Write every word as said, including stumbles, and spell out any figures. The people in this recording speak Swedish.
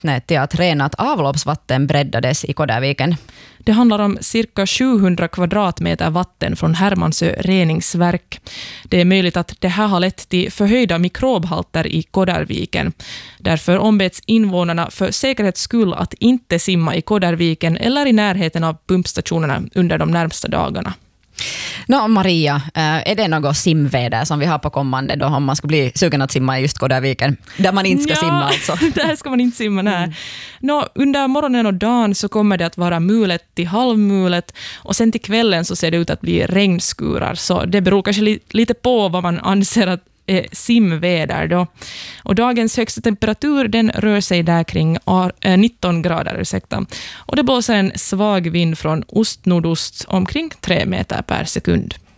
vattnet till att renat avloppsvatten breddades i Koderviken. Det handlar om cirka sjuhundra kvadratmeter vatten från Hermansö reningsverk. Det är möjligt att det här har lett till förhöjda mikrobhalter i Koderviken. Därför ombeds invånarna för säkerhets skull att inte simma i Koderviken eller i närheten av pumpstationerna under de närmsta dagarna. Nå, Maria, är det något simväder som vi har på kommande då om man ska bli sugen att simma i just Koderviken? Där man inte ska ja, simma alltså. Där ska man inte simma, nej. Mm. Nå, under morgonen och dagen så kommer det att vara mulet till halvmulet och sen till kvällen så ser det ut att bli regnskurar. Så det beror kanske li- lite på vad man anser att är simväder då. Och dagens högsta temperatur den rör sig där kring nitton grader, ursäkta. Och det blåser en svag vind från ost-nordost omkring tre meter per sekund.